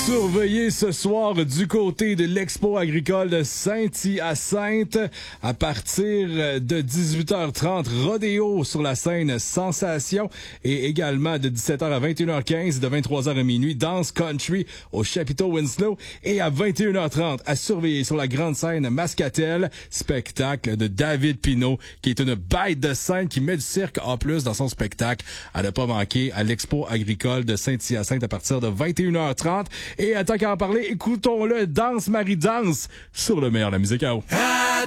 surveiller ce soir du côté de l'Expo agricole de Saint-Hyacinthe. À partir de 18h30, rodéo sur la scène Sensation et également de 17h à 21h15, de 23h à minuit, danse country au chapiteau Winslow et à 21h30 à surveiller sur la grande scène Mascatel, spectacle de David Pinault qui est une bête de scène qui met du cirque en plus dans son spectacle à ne pas manquer à l'Expo agricole de Saint-Hyacinthe à partir de 21h30. Et tant qu'à en parler, écoutons-le Danse Marie Danse sur le meilleur de la musique à eau.